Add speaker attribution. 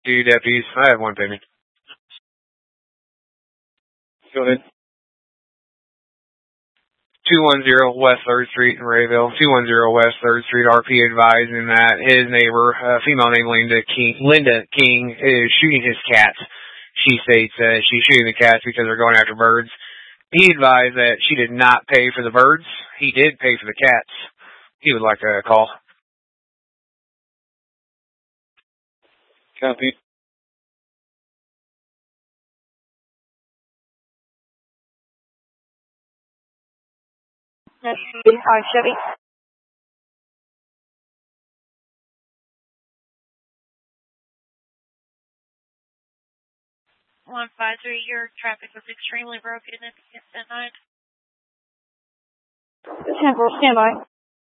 Speaker 1: 2 deputies. I have one pending. Go ahead. 210 West 3rd Street in Rayville. 210 West 3rd Street. RP advising that his neighbor, a female named Linda King, is shooting his cats. She states that she's shooting the cats because they're going after birds. He advised that she did not pay for the birds. He did pay for the cats. He would like a call. Copy.
Speaker 2: Chevy.
Speaker 3: 153, your traffic was extremely broken at 10-9.
Speaker 2: 10-4, stand by.